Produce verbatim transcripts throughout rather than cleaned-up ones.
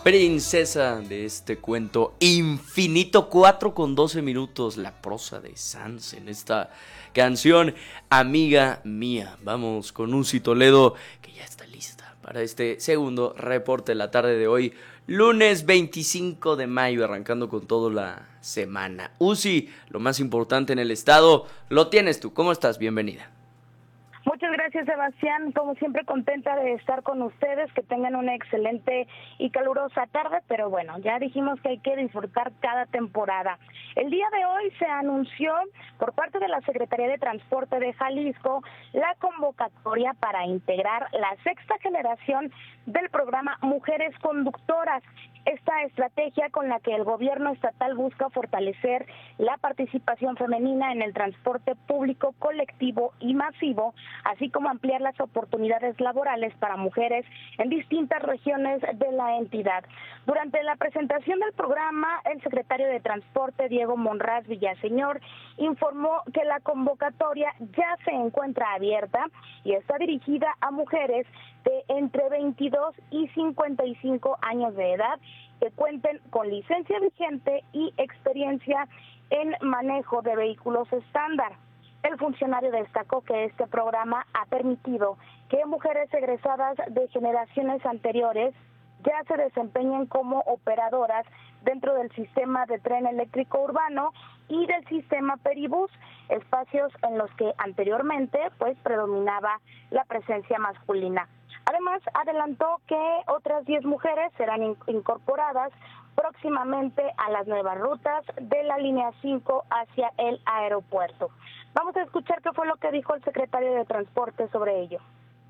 princesa de este cuento infinito, cuatro con doce minutos, la prosa de Sanz en esta canción, amiga mía. Vamos con Uzi Toledo, que ya está lista para este segundo reporte de la tarde de hoy, lunes veinticinco de mayo, arrancando con toda la semana. Uzi, lo más importante en el estado, lo tienes tú. ¿Cómo estás? Bienvenida. Muchas gracias, Sebastián. Como siempre, contenta de estar con ustedes, que tengan una excelente y calurosa tarde, pero bueno, ya dijimos que hay que disfrutar cada temporada. El día de hoy se anunció por parte de la Secretaría de Transporte de Jalisco la convocatoria para integrar la sexta generación del programa Mujeres Conductoras. Esta estrategia con la que el gobierno estatal busca fortalecer la participación femenina en el transporte público, colectivo y masivo, así como ampliar las oportunidades laborales para mujeres en distintas regiones de la entidad. Durante la presentación del programa, el secretario de Transporte, Diego Monraz Villaseñor, informó que la convocatoria ya se encuentra abierta y está dirigida a mujeres de entre veintidós y cincuenta y cinco años de edad que cuenten con licencia vigente y experiencia en manejo de vehículos estándar. El funcionario destacó que este programa ha permitido que mujeres egresadas de generaciones anteriores ya se desempeñen como operadoras dentro del sistema de tren eléctrico urbano y del sistema Peribús, espacios en los que anteriormente pues predominaba la presencia masculina. Además, adelantó que otras diez mujeres serán in- incorporadas próximamente a las nuevas rutas de la línea cinco hacia el aeropuerto. Vamos a escuchar qué fue lo que dijo el secretario de Transporte sobre ello.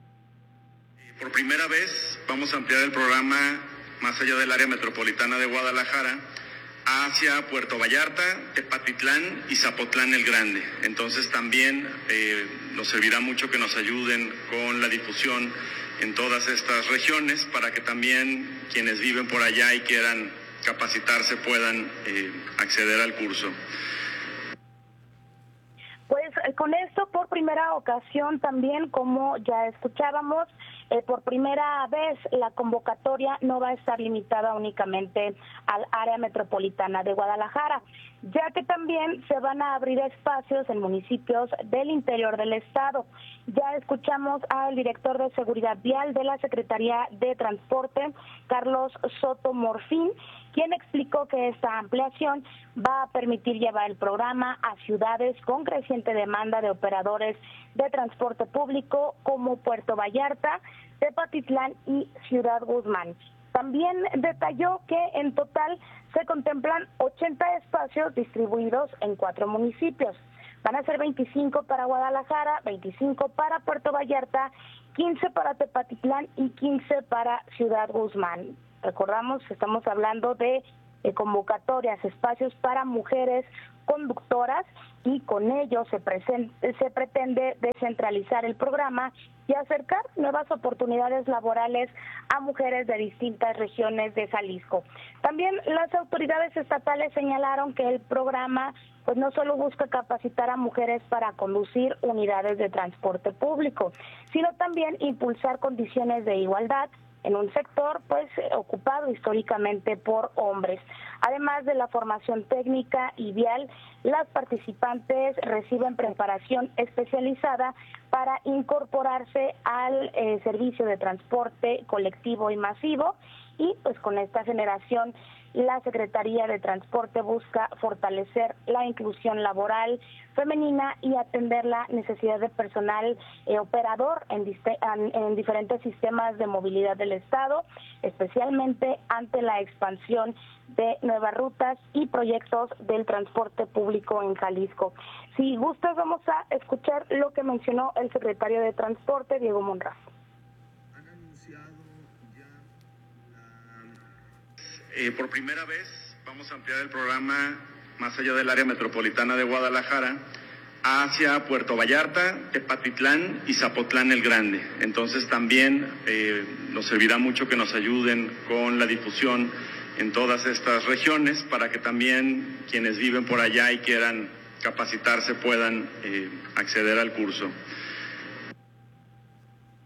Por primera vez vamos a ampliar el programa más allá del área metropolitana de Guadalajara hacia Puerto Vallarta, Tepatitlán y Zapotlán el Grande. Entonces también eh, nos servirá mucho que nos ayuden con la difusión en todas estas regiones para que también quienes viven por allá y quieran capacitarse puedan eh, acceder al curso. Pues con esto, por primera ocasión también, como ya escuchábamos, eh, por primera vez la convocatoria no va a estar limitada únicamente al área metropolitana de Guadalajara, ya que también se van a abrir espacios en municipios del interior del estado. Ya escuchamos al director de Seguridad Vial de la Secretaría de Transporte, Carlos Soto Morfín, quien explicó que esta ampliación va a permitir llevar el programa a ciudades con creciente demanda de operadores de transporte público como Puerto Vallarta, Tepatitlán y Ciudad Guzmán. También detalló que en total se contemplan ochenta espacios distribuidos en cuatro municipios. Van a ser veinticinco para Guadalajara, veinticinco para Puerto Vallarta, quince para Tepatitlán y quince para Ciudad Guzmán. Recordamos que estamos hablando de, de convocatorias, espacios para mujeres conductoras, y con ello se, present, se pretende descentralizar el programa y acercar nuevas oportunidades laborales a mujeres de distintas regiones de Jalisco. También las autoridades estatales señalaron que el programa pues no solo busca capacitar a mujeres para conducir unidades de transporte público, sino también impulsar condiciones de igualdad en un sector pues ocupado históricamente por hombres. Además de la formación técnica y vial, las participantes reciben preparación especializada para incorporarse al eh, servicio de transporte colectivo y masivo, y pues con esta generación la Secretaría de Transporte busca fortalecer la inclusión laboral femenina y atender la necesidad de personal eh, operador en, en, en diferentes sistemas de movilidad del Estado, especialmente ante la expansión de nuevas rutas y proyectos del transporte público en Jalisco. Si gustas, vamos a escuchar lo que mencionó el secretario de Transporte, Diego Monraz. Eh, por primera vez vamos a ampliar el programa más allá del área metropolitana de Guadalajara hacia Puerto Vallarta, Tepatitlán y Zapotlán el Grande. Entonces también eh, nos servirá mucho que nos ayuden con la difusión en todas estas regiones para que también quienes viven por allá y quieran capacitarse puedan eh, acceder al curso.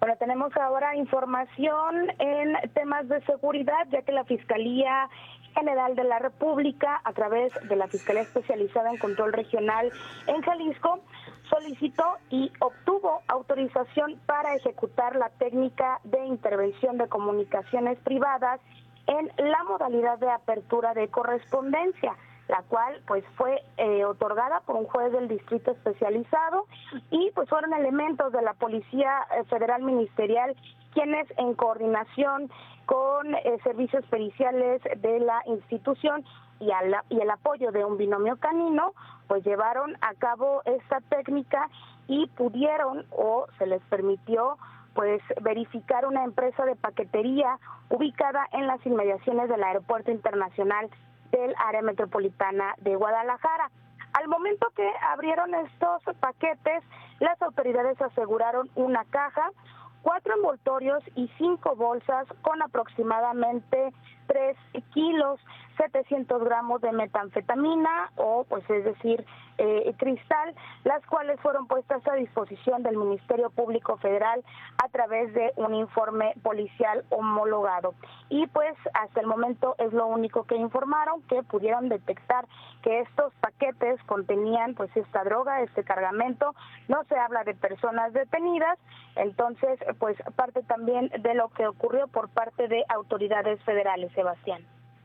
Bueno, tenemos ahora información en temas de seguridad, ya que la Fiscalía General de la República, a través de la Fiscalía Especializada en Control Regional en Jalisco, solicitó y obtuvo autorización para ejecutar la técnica de intervención de comunicaciones privadas en la modalidad de apertura de correspondencia, la cual pues fue eh, otorgada por un juez del distrito especializado, y pues fueron elementos de la Policía Federal Ministerial quienes, en coordinación con eh, servicios periciales de la institución y, al, y el apoyo de un binomio canino, pues llevaron a cabo esta técnica y pudieron, o se les permitió, pues verificar una empresa de paquetería ubicada en las inmediaciones del Aeropuerto Internacional del Área Metropolitana de Guadalajara. Al momento que abrieron estos paquetes, las autoridades aseguraron una caja, cuatro envoltorios y cinco bolsas con aproximadamente tres kilos, setecientos gramos de metanfetamina, o pues es decir, eh, cristal, las cuales fueron puestas a disposición del Ministerio Público Federal a través de un informe policial homologado. Y pues hasta el momento es lo único que informaron, que pudieron detectar que estos paquetes contenían pues esta droga, este cargamento. No se habla de personas detenidas, entonces pues parte también de lo que ocurrió por parte de autoridades federales, Sebastián.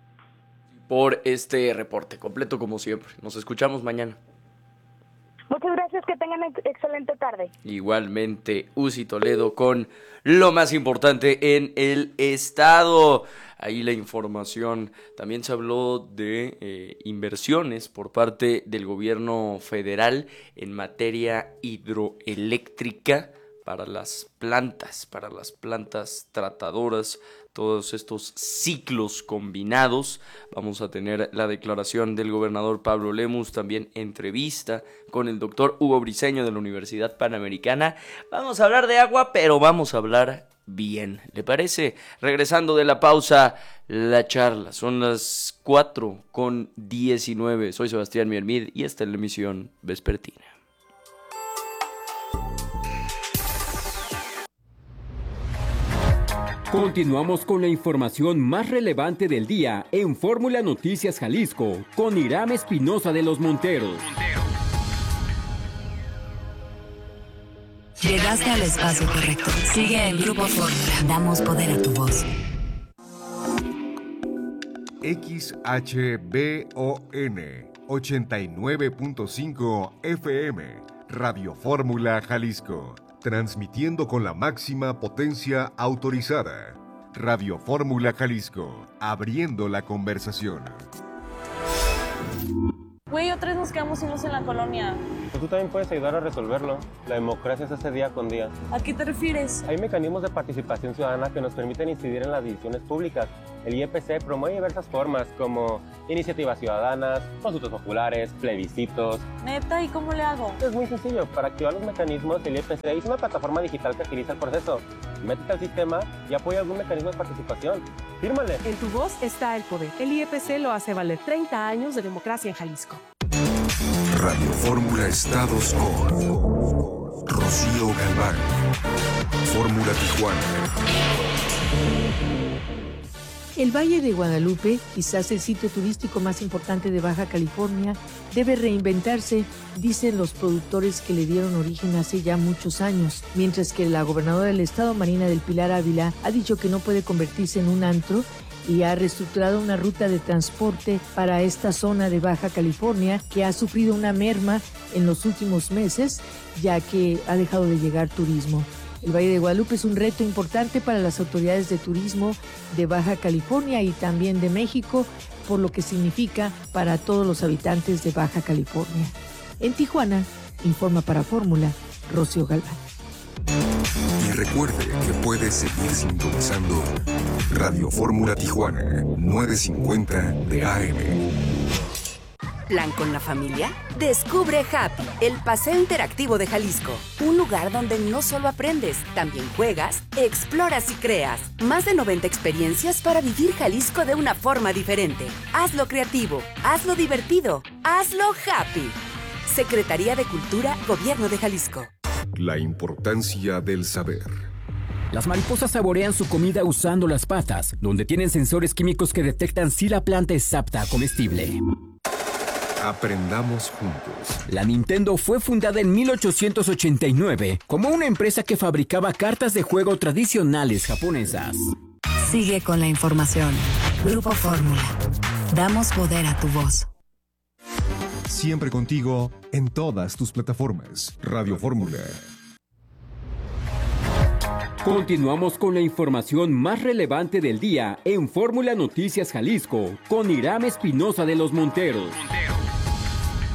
Por este reporte completo como siempre. Nos escuchamos mañana. Muchas gracias, que tengan ex- excelente tarde. Igualmente, Uzi Toledo con lo más importante en el estado. Ahí la información. También se habló de eh, inversiones por parte del gobierno federal en materia hidroeléctrica para las plantas, para las plantas tratadoras, todos estos ciclos combinados. Vamos a tener la declaración del gobernador Pablo Lemus, también entrevista con el doctor Hugo Briceño de la Universidad Panamericana. Vamos a hablar de agua, pero vamos a hablar bien, ¿le parece? Regresando de la pausa, la charla. Son las cuatro con diecinueve. Soy Sebastián Miermid y esta es la emisión vespertina. Continuamos con la información más relevante del día en Fórmula Noticias Jalisco con Iram Espinosa de los Monteros. Llegaste al espacio correcto. Sigue en Grupo Fórmula. Damos poder a tu voz. X H B O N ochenta y nueve punto cinco F M, Radio Fórmula Jalisco. Transmitiendo con la máxima potencia autorizada. Radio Fórmula Jalisco, abriendo la conversación. Güey, otra vez nos quedamos sin luz en la colonia. Pues tú también puedes ayudar a resolverlo. La democracia se hace día con día. ¿A qué te refieres? Hay mecanismos de participación ciudadana que nos permiten incidir en las decisiones públicas. El I E P C promueve diversas formas como iniciativas ciudadanas, consultas populares, plebiscitos. ¿Neta? ¿Y cómo le hago? Es muy sencillo. Para activar los mecanismos, el I E P C es una plataforma digital que agiliza el proceso. Métete al sistema y apoya algún mecanismo de participación. ¡Fírmale! En tu voz está el poder. El I E P C lo hace valer. treinta años de democracia en Jalisco. Radio Fórmula Estados con Rocío Galván. Fórmula Tijuana. El Valle de Guadalupe, quizás el sitio turístico más importante de Baja California, debe reinventarse, dicen los productores que le dieron origen hace ya muchos años, mientras que la gobernadora del estado, Marina del Pilar Ávila, ha dicho que no puede convertirse en un antro y ha reestructurado una ruta de transporte para esta zona de Baja California que ha sufrido una merma en los últimos meses, ya que ha dejado de llegar turismo. El Valle de Guadalupe es un reto importante para las autoridades de turismo de Baja California y también de México, por lo que significa para todos los habitantes de Baja California. En Tijuana, informa para Fórmula, Rocío Galván. Y recuerde que puede seguir sintonizando Radio Fórmula Tijuana, novecientos cincuenta de A M. ¿Plan con la familia? Descubre Happy, el paseo interactivo de Jalisco. Un lugar donde no solo aprendes, también juegas, exploras y creas. Más de noventa experiencias para vivir Jalisco de una forma diferente. Hazlo creativo, hazlo divertido, hazlo happy. Secretaría de Cultura, Gobierno de Jalisco. La importancia del saber. Las mariposas saborean su comida usando las patas, donde tienen sensores químicos que detectan si la planta es apta a comestible. Aprendamos juntos. La Nintendo fue fundada en mil ochocientos ochenta y nueve como una empresa que fabricaba cartas de juego tradicionales japonesas. Sigue con la información. Grupo Fórmula. Damos poder a tu voz. Siempre contigo en todas tus plataformas. Radio Fórmula. Continuamos con la información más relevante del día en Fórmula Noticias Jalisco con Irán Espinosa de los Monteros.